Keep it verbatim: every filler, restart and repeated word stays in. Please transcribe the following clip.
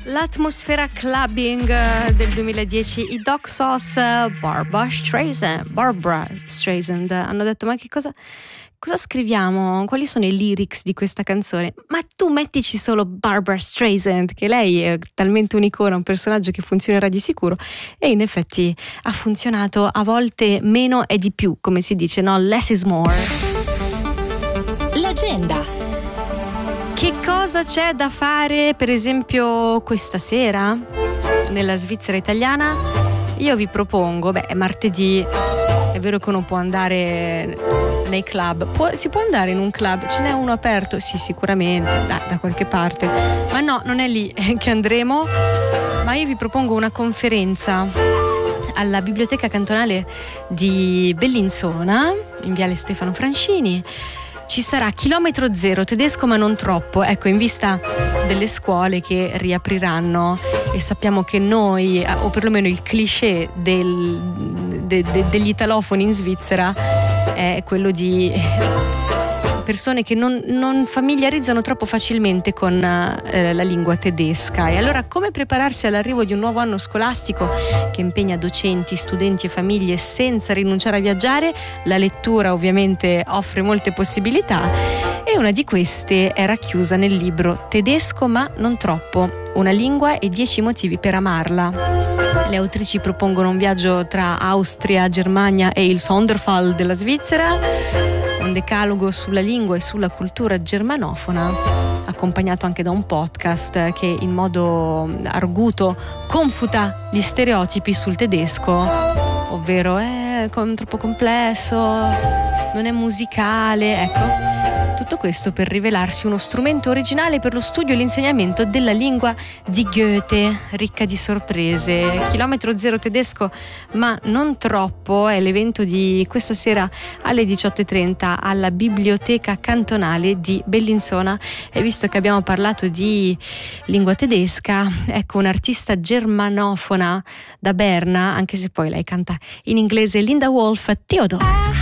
L'atmosfera clubbing del duemiladieci, i Doc Sauce, Barbra Streisand, Barbra Streisand hanno detto: ma che cosa, cosa scriviamo? Quali sono i lyrics di questa canzone? Ma tu mettici solo Barbra Streisand, che lei è talmente un'icona, un personaggio che funzionerà di sicuro, e in effetti ha funzionato. A volte meno è di più, come si dice, no? Less is more. L'agenda. Che cosa c'è da fare, per esempio, questa sera nella Svizzera italiana? Io vi propongo, beh, è martedì, è vero che uno può andare nei club, può, si può andare in un club, ce n'è uno aperto? Sì, sicuramente, da, da qualche parte, ma no, non è lì che andremo, ma io vi propongo una conferenza alla Biblioteca Cantonale di Bellinzona, in Viale Stefano Francini. Ci sarà chilometro zero, tedesco ma non troppo, ecco, in vista delle scuole che riapriranno, e sappiamo che noi, o perlomeno il cliché del, de, de, degli italofoni in Svizzera è quello di persone che non, non familiarizzano troppo facilmente con eh, la lingua tedesca. E allora, come prepararsi all'arrivo di un nuovo anno scolastico che impegna docenti, studenti e famiglie senza rinunciare a viaggiare? La lettura ovviamente offre molte possibilità, e una di queste è racchiusa nel libro Tedesco ma non troppo, una lingua e dieci motivi per amarla. Le autrici propongono un viaggio tra Austria, Germania e il Sonderfall della Svizzera, un decalogo sulla lingua e sulla cultura germanofona, accompagnato anche da un podcast che in modo arguto confuta gli stereotipi sul tedesco, ovvero è troppo complesso, non è musicale, ecco. Tutto questo per rivelarsi uno strumento originale per lo studio e l'insegnamento della lingua di Goethe, ricca di sorprese. Chilometro zero tedesco, ma non troppo, è l'evento di questa sera alle diciotto e trenta alla Biblioteca Cantonale di Bellinzona. E visto che abbiamo parlato di lingua tedesca, ecco un'artista germanofona da Berna, anche se poi lei canta in inglese, Linda Wolf, Theodore.